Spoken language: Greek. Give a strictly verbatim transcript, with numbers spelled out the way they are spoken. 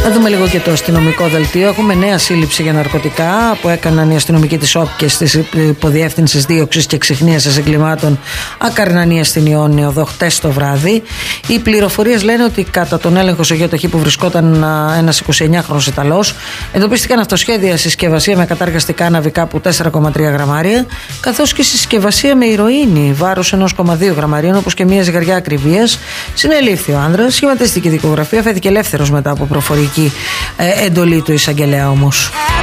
Να δούμε λίγο και το αστυνομικό δελτίο. Έχουμε νέα σύλληψη για ναρκωτικά που έκαναν οι αστυνομικοί της ΟΠΚΕΣ της Υποδιεύθυνσης Δίωξης και Εξιχνίασης Εγκλημάτων Ακαρνανία στην Ιόνιο εδώ χτες το βράδυ. Οι πληροφορίες λένε ότι κατά τον έλεγχο σε γεωταχή που βρισκόταν ένας εικοσιεννιάχρονος Ιταλός, εντοπίστηκαν αυτοσχέδια συσκευασία με κατάργαστικά άναβη κάπου τέσσερα κόμμα τρία γραμμάρια, καθώς και συσκευασία με ηρωίνη βάρους ένα κόμμα δύο γραμμαρίων, όπως και μια ζυγαριά ακριβίας. Συνελήφθη ο άνδρας, σχηματίστηκε η δικογραφία, φέθηκε ελεύθερος μετά από προφορική ε, εντολή του εισαγγελέα όμως.